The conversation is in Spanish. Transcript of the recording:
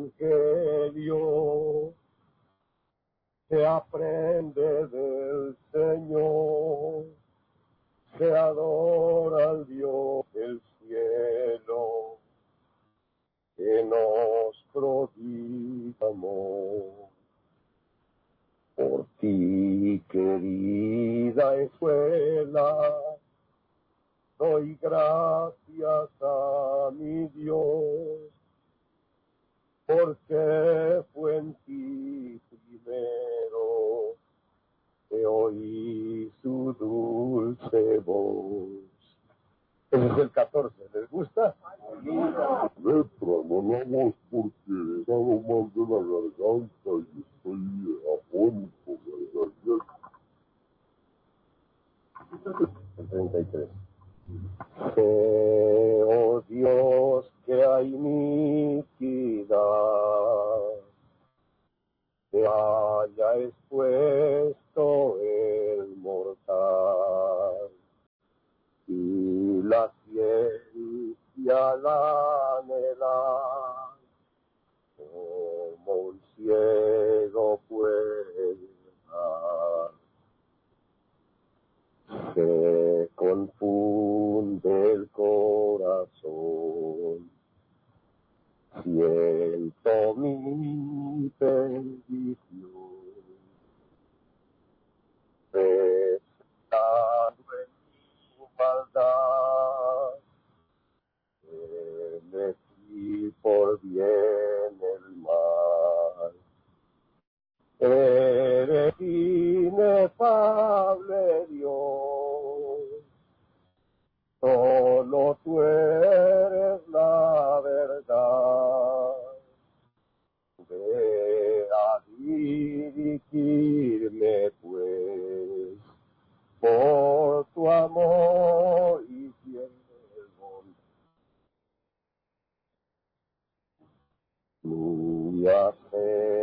Evangelio se aprende del Señor, se adora al Dios del cielo, que nos prodiga amor. Por ti, querida escuela, doy gracias a mi Dios, porque fue en ti primero que oí su dulce voz. Ese es el 14, ¿les gusta? Letra, no hablamos porque he estado mal de la garganta y estoy afónico, El 33. Oh Dios, que hay iniquidad, te haya expuesto el mortal, y la ciencia la anhela, como un ciego puede dar. Se confunde el corazón, siento mi bendición, pensando en mi maldad, elegí por bien el mal. Eres inefable Dios, solo tú eres la verdad. Ve a dirigirme pues, por tu amor y fiel bondad. Tuya